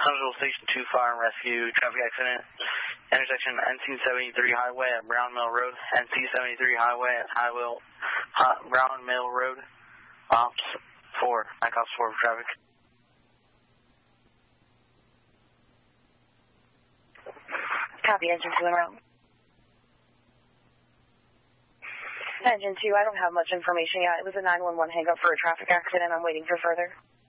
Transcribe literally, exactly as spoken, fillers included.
Huntsville Station two Fire and Rescue, traffic accident, intersection N C seventy-three Highway at Brown Mill Road, N C seventy-three Highway at Highwell, uh, Brown Mill Road, Ops four, Mac Ops four for traffic. Copy, Engine two en route. Engine two, I don't have much information yet. It was a nine one one hang-up for a traffic accident. I'm waiting for further.